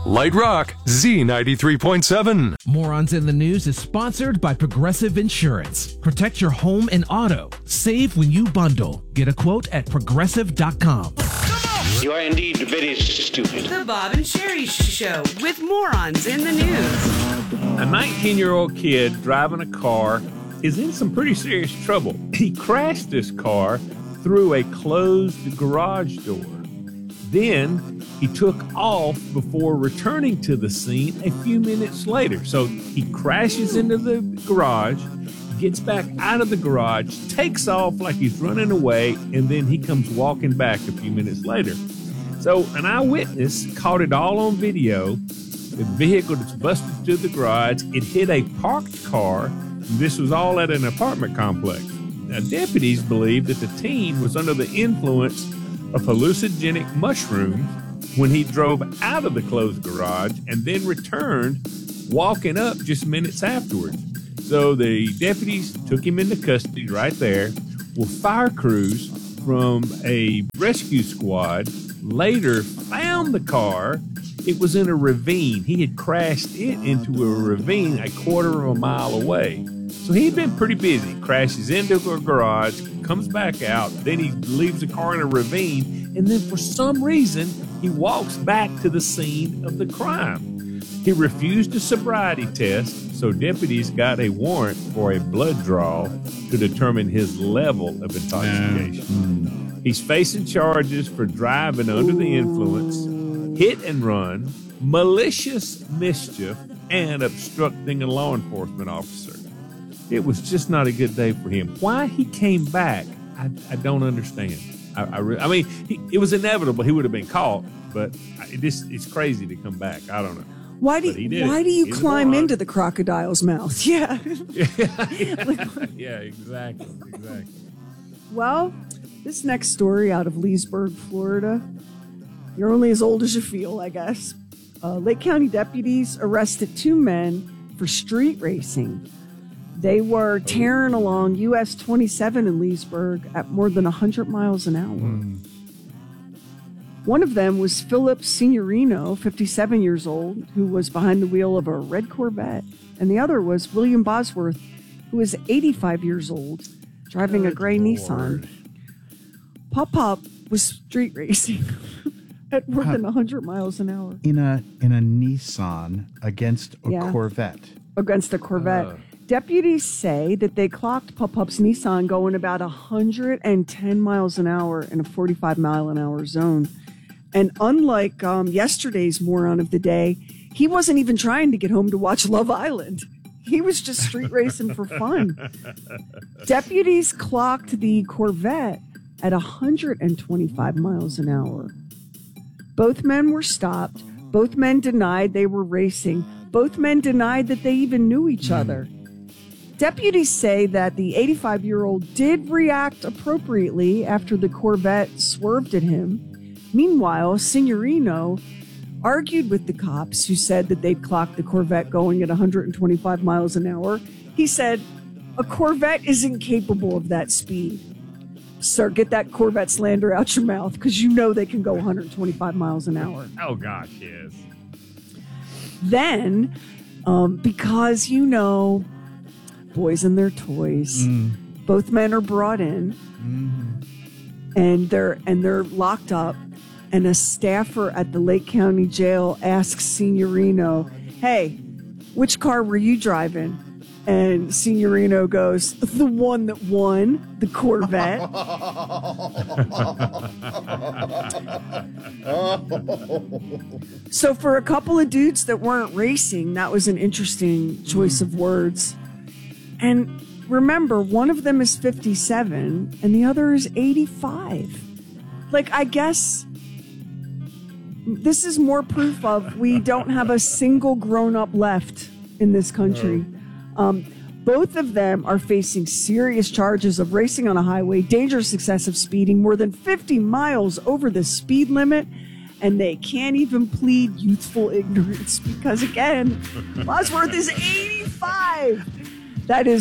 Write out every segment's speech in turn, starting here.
Light Rock, Z93.7. Morons in the News is sponsored by Progressive Insurance. Protect your home and auto. Save when you bundle. Get a quote at progressive.com. You are indeed very stupid. The Bob and Sherry Show with Morons in the News. A 19-year-old kid driving a car is in some pretty serious trouble. He crashed this car through a closed garage door. Then he took off before returning to the scene a few minutes later. So he crashes into the garage, gets back out of the garage, takes off like he's running away, and then he comes walking back a few minutes later. So an eyewitness caught it all on video. The vehicle that's busted through the garage, it hit a parked car. This was all at an apartment complex. Now, deputies believe that the teen was under the influence of hallucinogenic mushrooms when he drove out of the closed garage and then returned walking up just minutes afterwards. So the deputies took him into custody right there. Well, fire crews from a rescue squad later found the car. It was in a ravine. He had crashed it into a ravine a quarter of a mile away. So he'd been pretty busy. Crashes into a garage, comes back out, then he leaves the car in a ravine, and then for some reason, he walks back to the scene of the crime. He refused a sobriety test, so deputies got a warrant for a blood draw to determine his level of intoxication. He's facing charges for driving under the influence, hit and run, malicious mischief, and obstructing a law enforcement officer. It was just not a good day for him. Why he came back, I don't understand. I mean, it was inevitable. He would have been caught, but it's crazy to come back. I don't know. Why do you climb into the crocodile's mouth? Yeah. Yeah, exactly. Well, this next story out of Leesburg, Florida. You're only as old as you feel, I guess. Lake County deputies arrested 2 men for street racing. They were tearing along US 27 in Leesburg at more than 100 miles an hour. One of them was Philip Signorino, 57 years old, who was behind the wheel of a red Corvette. And the other was William Bosworth, who was 85 years old, driving a gray Nissan. Pop was street racing at more than 100 miles an hour. In a Nissan against a Corvette. Against a Corvette. Deputies say that they clocked Pop-Up's Nissan going about 110 miles an hour in a 45-mile-an-hour zone. And unlike yesterday's moron of the day, he wasn't even trying to get home to watch Love Island. He was just street racing for fun. Deputies clocked the Corvette at 125 miles an hour. Both men were stopped. Both men denied they were racing. Both men denied that they even knew each other. Deputies say that the 85-year-old did react appropriately after the Corvette swerved at him. Meanwhile, Signorino argued with the cops who said that they'd clocked the Corvette going at 125 miles an hour. He said, "A Corvette isn't capable of that speed." Sir, get that Corvette slander out your mouth, because you know they can go 125 miles an hour. Oh, gosh, yes. Then, because, boys and their toys, both men are brought in, and they're locked up, and a staffer at the Lake County Jail asks Signorino, "Hey, which car were you driving?" And Signorino goes, "The one that won, the Corvette." So for a couple of dudes that weren't racing, that was an interesting choice of words. And remember, one of them is 57 and the other is 85. Like, I guess this is more proof of we don't have a single grown-up left in this country. Both of them are facing serious charges of racing on a highway, dangerous excessive speeding, more than 50 miles over the speed limit, and they can't even plead youthful ignorance because, again, Bosworth is 85. That is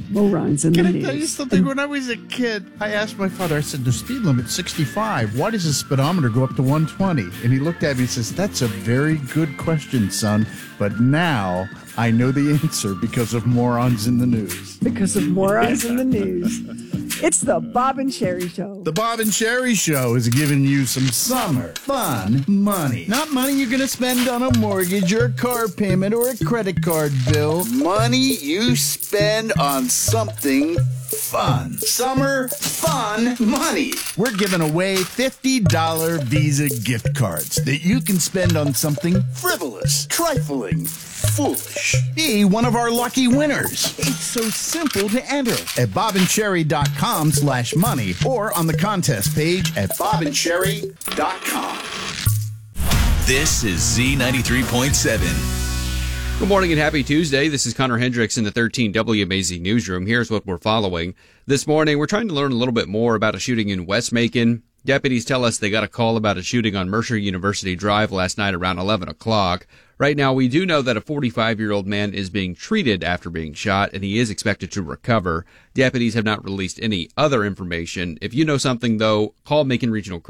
Morons in the Can I news. tell you something? When I was a kid, I asked my father, I said, the speed limit's 65. Why does the speedometer go up to 120? And he looked at me and says, that's a very good question, son. But now I know the answer because of Morons in the News. Because of Morons in the News. It's the Bob and Sherry Show. The Bob and Sherry Show is giving you some summer fun money. Not money you're going to spend on a mortgage or a car payment or a credit card bill. Money you spend on something fun. Summer fun money. We're giving away $50 Visa gift cards that you can spend on something frivolous, trifling, foolish. Be one of our lucky winners. It's so simple to enter at bobandcherry.com/money or on the contest page at bobandcherry.com. This is Z93.7. Good morning and happy Tuesday. This is Connor Hendricks in the 13 WMAZ newsroom. Here's what we're following. This morning, we're trying to learn a little bit more about a shooting in West Macon. Deputies tell us they got a call about a shooting on Mercer University Drive last night around 11 o'clock. Right now, we do know that a 45-year-old man is being treated after being shot, and he is expected to recover. Deputies have not released any other information. If you know something, though, call Macon Regional Crime